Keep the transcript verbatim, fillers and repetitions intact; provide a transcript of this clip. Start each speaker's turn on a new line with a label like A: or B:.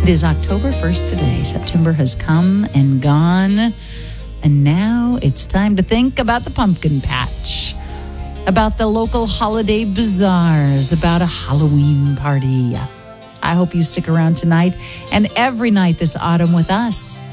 A: It is October first today. September has come and gone. And now it's time to think about the pumpkin patch, about the local holiday bazaars, about a Halloween party. I hope you stick around tonight and every night this autumn with us